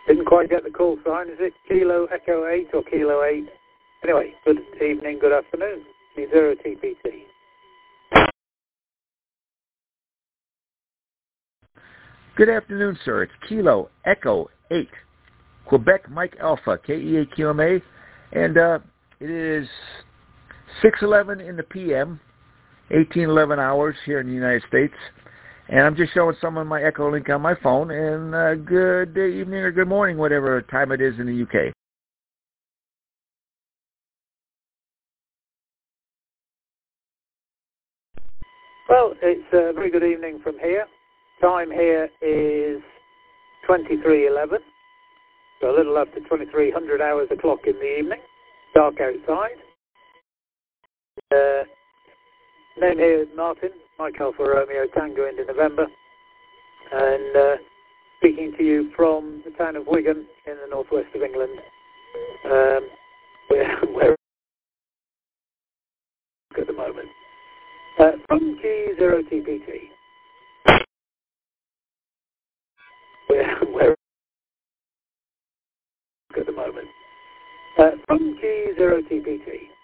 Didn't quite get the call sign. Is it Kilo Echo 8 or Kilo 8? Anyway, good evening, good afternoon. Zero TPT. Good afternoon, sir. It's Kilo Echo 8, Quebec Mike Alpha, KEA QMA, and it is 6:11 in the PM, 18:11 hours here in the United States, and I'm just showing someone my Echo link on my phone, and good evening or good morning, whatever time it is in the UK. Well, it's a very good evening from here. Time here is 23:11, so a little after 2300 hours o'clock in the evening. Dark outside. Name here is Martin, Mike Alpha Romeo Tango into November, and speaking to you from the town of Wigan in the northwest of England. We're at the moment. From G0 TPT. We're at the moment. From G0 TPT.